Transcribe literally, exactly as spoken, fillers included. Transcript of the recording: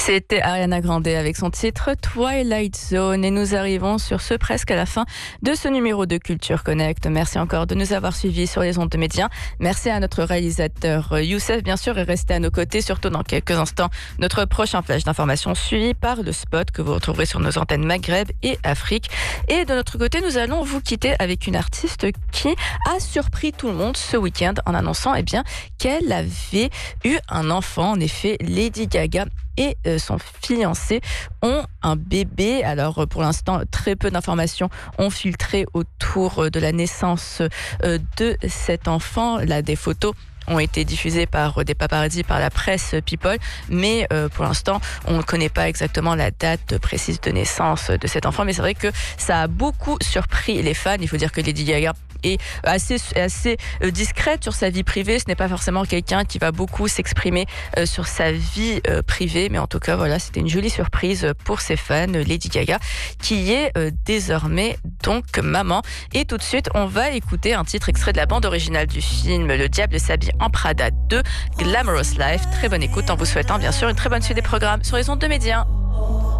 C'était Ariana Grande avec son titre Twilight Zone et nous arrivons sur ce presque à la fin de ce numéro de Culture Connect. Merci encore de nous avoir suivis sur les ondes de Média. Merci à notre réalisateur Youssef, bien sûr, et restez à nos côtés, surtout dans quelques instants. Notre prochain flash d'information suivi par le spot que vous retrouverez sur nos antennes Maghreb et Afrique. Et de notre côté, nous allons vous quitter avec une artiste qui a surpris tout le monde ce week-end en annonçant eh bien, qu'elle avait eu un enfant. En effet, Lady Gaga et son fiancé ont un bébé. Alors pour l'instant, très peu d'informations ont filtré autour de la naissance de cet enfant. Là, des photos ont été diffusées par des paparazzis, par la presse People, mais euh, pour l'instant, on ne connaît pas exactement la date précise de naissance de cet enfant. Mais c'est vrai que ça a beaucoup surpris les fans. Il faut dire que Lady Gaga est assez, assez discrète sur sa vie privée. Ce n'est pas forcément quelqu'un qui va beaucoup s'exprimer euh, sur sa vie euh, privée, mais en tout cas, voilà, c'était une jolie surprise pour ses fans. Lady Gaga, qui est euh, désormais donc maman. Et tout de suite, on va écouter un titre extrait de la bande originale du film Le Diable s'habille en Prada deux, Glamorous Life. Très bonne écoute en vous souhaitant bien sûr une très bonne suite des programmes sur les ondes de Média.